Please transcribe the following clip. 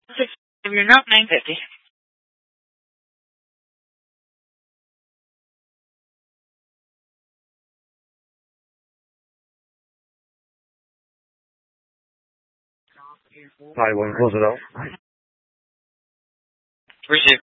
If you're not 950. Hi, one close it out. Receive.